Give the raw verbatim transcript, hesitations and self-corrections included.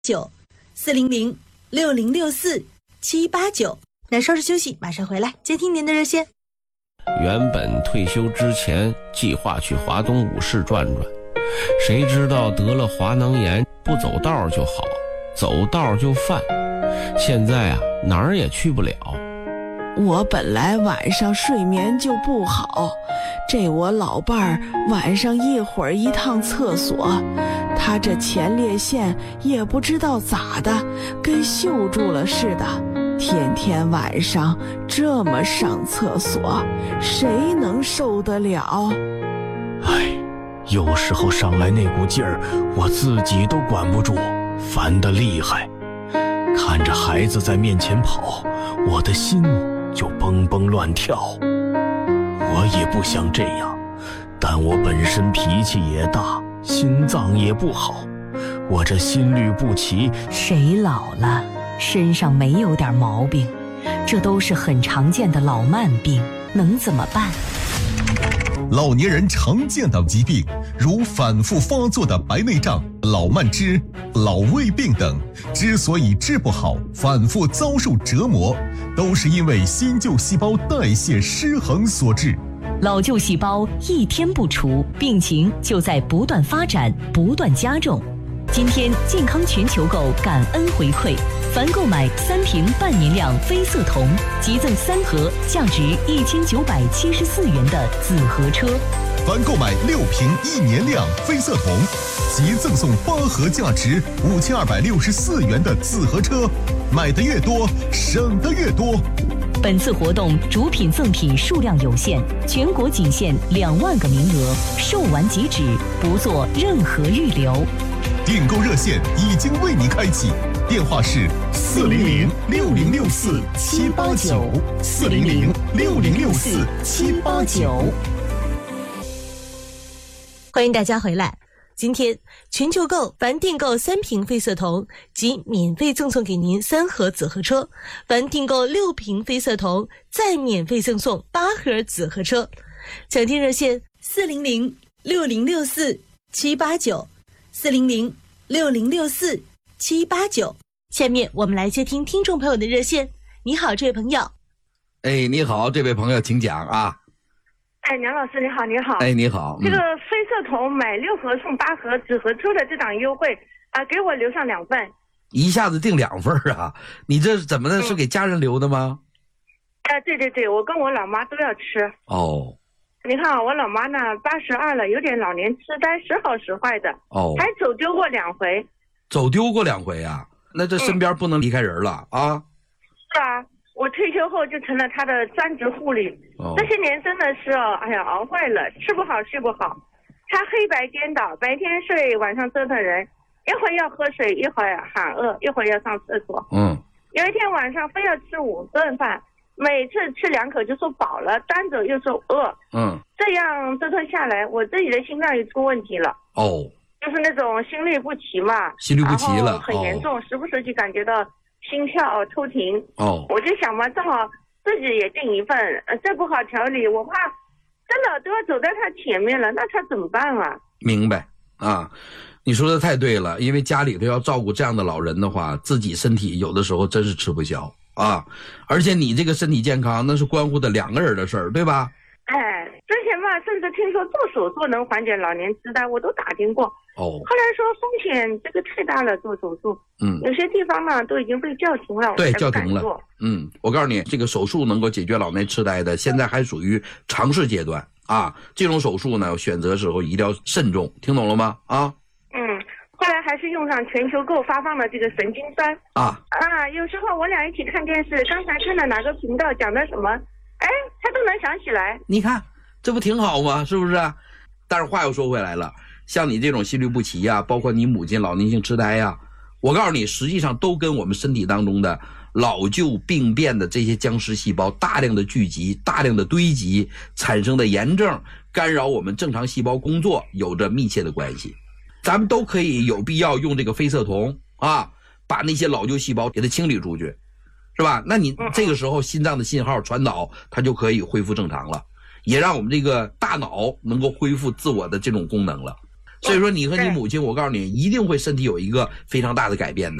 九四零零六零六四七八九。那稍事休息，马上回来接听您的热线。 原本退休之前计划去华东五市转转，谁知道得了滑囊炎，不走道就好，走道就犯，现在啊哪儿也去不了。 我本来晚上睡眠就不好，这我老伴儿晚上一会儿一趟厕所，他这前列腺也不知道咋的跟锈住了似的，天天晚上这么上厕所，谁能受得了？ 哎，有时候上来那股劲儿我自己都管不住，烦得厉害。看着孩子在面前跑，我的心就蹦蹦乱跳。我也不想这样，但我本身脾气也大，心脏也不好，我这心律不齐。 谁老了身上没有点毛病？这都是很常见的老慢病，能怎么办？ 老年人常见的疾病，如反复发作的白内障、老慢支、老胃病等，之所以治不好，反复遭受折磨，都是因为新旧细胞代谢失衡所致。 老旧细胞一天不除，病情就在不断发展，不断加重。今天健康全球购感恩回馈，凡购买三瓶半年量非色酮，即赠三盒价值一千九百七十四元的紫河车； 凡购买六瓶一年量非色酮，即赠送八盒价值五千二百六十四元的紫河车。买的越多，省的越多。 本次活动主品赠品数量有限，全国仅限两万个名额，售完即止，不做任何预留。 订购热线已经为您开启，电话是四零零六零六四七八九，四零零六零六四七八九。 欢迎大家回来。今天全球购凡订购三瓶非色酮，即免费赠送给您三盒紫河车；凡订购六瓶非色酮，再免费赠送八盒紫河车。抢订热线四零零六零六四七八九，四零零六零六四七八九。下面我们来接听听众朋友的热线。你好，这位朋友。 哎，你好，这位朋友，请讲啊。 哎，梁老师你好，你好。 哎，你好。 这个非色酮买六盒送八盒紫河车的这档优惠啊、呃，给我留上两份。 一下子订两份啊？你这是怎么的？ 嗯、 是给家人留的吗？ 啊、呃，对对对，我跟我老妈都要吃。 哦。 你看我老妈呢，八十二了，有点老年痴呆，时好时坏的。 哦。 还走丢过两回。 走丢过两回啊？那这身边不能离开人了、嗯、啊？ 是啊。我退休后就成了他的专职护理、哦、这些年真的是哦，哎呀，熬坏了，吃不好睡不好，他黑白颠倒，白天睡晚上折腾人，一会儿要喝水，一会儿喊饿，一会儿要上厕所。 嗯， 有一天晚上非要吃五顿饭，每次吃两口就说饱了，端走又说饿。 嗯，这样折腾下来，我自己的心脏也出问题了。 哦， 就是那种心律不齐嘛， 心律不齐了， 很严重、哦、时不时就感觉到心跳抽停。 哦， 我就想嘛，正好自己也订一份，呃，再不好调理，我怕真的都要走在他前面了，那他怎么办啊？ 明白啊，你说的太对了，因为家里头要照顾这样的老人的话，自己身体有的时候真是吃不消啊，而且你这个身体健康那是关乎的两个人的事儿，对吧？ 哎，之前嘛，甚至听说做手术能缓解老年痴呆，我都打听过。 哦， 后来说风险这个太大了，做手术， 嗯， 有些地方呢都已经被叫停了， 对，叫停了。嗯，我告诉你，这个手术能够解决老年痴呆的，现在还属于尝试阶段啊。这种手术呢，选择时候一定要慎重，听懂了吗？啊， 嗯，后来还是用上全球购发放的这个神经酸啊啊，有时候我俩一起看电视，刚才看了哪个频道讲的什么，哎，他都能想起来。 你看，这不挺好吗？是不是？但是话又说回来了。像你这种心律不齐呀、啊，包括你母亲老年性痴呆呀、啊，我告诉你，实际上都跟我们身体当中的老旧病变的这些僵尸细胞大量的聚集、大量的堆积产生的炎症，干扰我们正常细胞工作有着密切的关系。咱们都可以有必要用这个非色酮啊，把那些老旧细胞给它清理出去，是吧？那你这个时候心脏的信号传导，它就可以恢复正常了，也让我们这个大脑能够恢复自我的这种功能了。 所以说你和你母亲，我告诉你，一定会身体有一个非常大的改变的。